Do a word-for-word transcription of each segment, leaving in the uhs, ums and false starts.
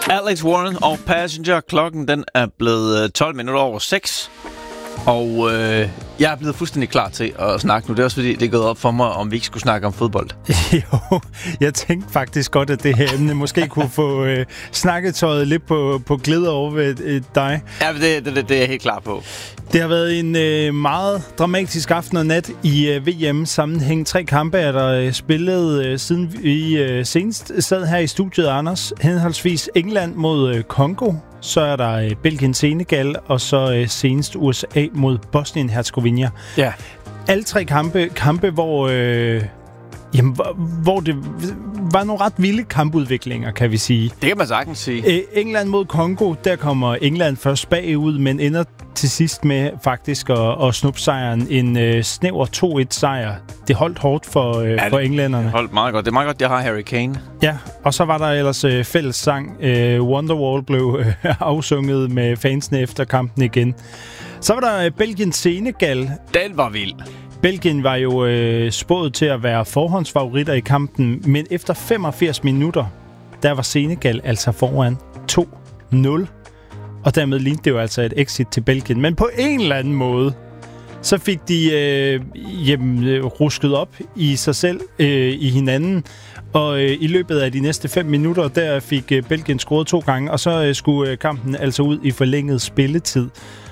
Alex Warren og Passenger. Klokken den er blevet tolv minutter over seks. Og øh, jeg er blevet fuldstændig klar til at snakke nu. Det er også fordi, det er gået op for mig, om vi ikke skulle snakke om fodbold. Jo, jeg tænkte faktisk godt, at det her emne måske kunne få øh, snakketøjet lidt på, på glæde over ved øh, dig. Ja, det, det, det er jeg helt klar på. Det har været en øh, meget dramatisk aften og nat i øh, V M-sammenhæng. Tre kampe er der øh, spillet, øh, siden vi øh, senest sad her i studiet, Anders. Henholdsvis England mod øh, Kongo. Så er der øh, Belgien-Senegal, og så øh, senest U S A mod Bosnien-Herzegovina. Ja. Alle tre kampe, kampe hvor, øh, jamen, hvor, hvor det var nogle ret vilde kampudviklinger, kan vi sige. Det kan man sagtens sige. Æ, England mod Kongo, der kommer England først bagud, men ender til sidst med faktisk at, at snuppe sejren. En øh, snæver to et sejr. Det holdt hårdt for, øh, ja, for englænderne. Det holdt meget godt. Det er meget godt, jeg har Harry Kane. Ja, og så var der ellers øh, fælles sang. Øh, Wonderwall blev øh, afsunget med fansene efter kampen igen. Så var der øh, Belgien-Senegal. Den var vild. Belgien var jo øh, spået til at være forhåndsfavoritter i kampen, men efter femogfirs minutter, der var Senegal altså foran to nul. Og dermed lignede det jo altså et exit til Belgien. Men på en eller anden måde, så fik de øh, jamen, rusket op i sig selv, øh, i hinanden. Og øh, i løbet af de næste fem minutter, der fik øh, Belgien scoret to gange. Og så øh, skulle øh, kampen altså ud i forlænget spilletid.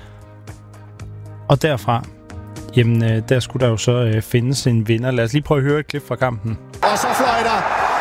Og derfra, jamen, øh, der skulle der jo så øh, findes en vinder. Lad os lige prøve at høre et klip fra kampen. Og så fløjter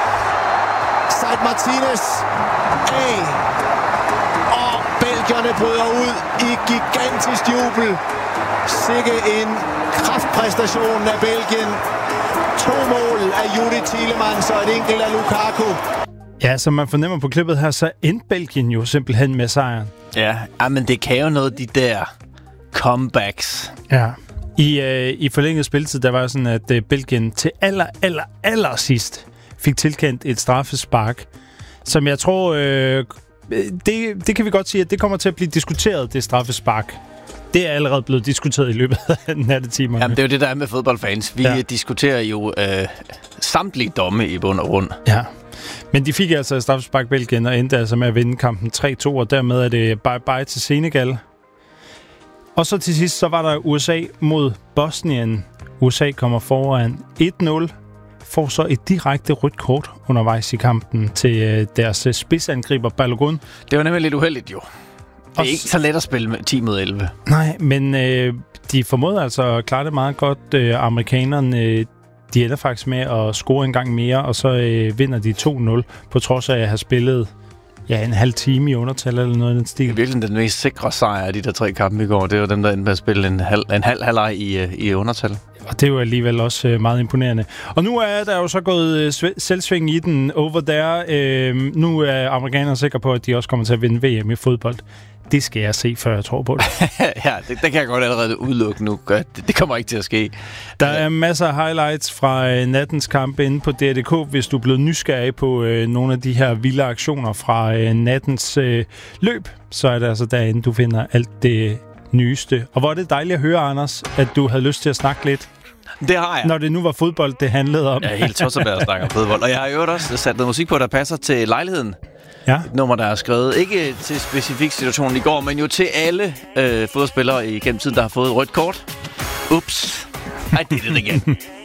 Said Martinez af. Belgierne bryder ud i gigantisk jubel. Sikke en kraftpræstation af Belgien. To mål af Judi Tielemans og et enkelt af Lukaku. Ja, som man fornemmer på klippet her, så endte Belgien jo simpelthen med sejren. Ja, men det kan jo noget, de der comebacks. Ja. I, øh, i forlænget spilletid, der var sådan, at øh, Belgien til aller, aller, aller sidst fik tilkendt et straffespark, som jeg tror... Øh, Det, det kan vi godt sige, at det kommer til at blive diskuteret, det straffespark. Det er allerede blevet diskuteret i løbet af nattetimerne. Jamen, det er jo det, der er med fodboldfans. Vi ja. diskuterer jo øh, samtlige domme i bund og grund. Ja, men de fik altså et straffespark Belgien og endte altså med at vinde kampen tre to, og dermed er det bye-bye til Senegal. Og så til sidst, så var der U S A mod Bosnien. U S A kommer foran et nul. Får så et direkte rødt kort undervejs i kampen til øh, deres øh, spidsangriber Balogun. Det var nemlig lidt uheldigt jo. Det er Også... ikke så let at spille med ti mod elleve. Nej, men øh, de formåede altså at klare det meget godt. Øh, amerikanerne, øh, de ender faktisk med at score en gang mere, og så øh, vinder de to nul, på trods af at have spillet ja, en halv time i undertal eller noget i den stil. Det er virkelig den mest sikre sejr af de der tre kampe i går. Det var dem, der endte med at spille en halv, en halv halvleg i, i undertal. Og det er jo alligevel også øh, meget imponerende. Og nu er der jo så gået øh, sv- selvsving i den over der. Øh, nu er amerikanerne sikre på, at de også kommer til at vinde V M i fodbold. Det skal jeg se, før jeg tror på det. Ja, det, det kan jeg godt allerede udelukke nu. Det, det kommer ikke til at ske. Der er masser af highlights fra øh, nattens kampe inde på D R punktum D K, hvis du er blevet nysgerrig på øh, nogle af de her vilde aktioner fra øh, nattens øh, løb. Så er det altså derinde, du finder alt det nyeste. Og hvor er det dejligt at høre, Anders, at du havde lyst til at snakke lidt. Det har jeg. Når det nu var fodbold, det handlede om. Jeg er helt tosset at snakke om fodbold. Og jeg har jo også sat noget musik på, der passer til lejligheden. Ja. Et nummer, der er skrevet, ikke til specifik situationen i går, men jo til alle øh, fodboldspillere igennem tiden, der har fået et rødt kort. Ups. I did it again.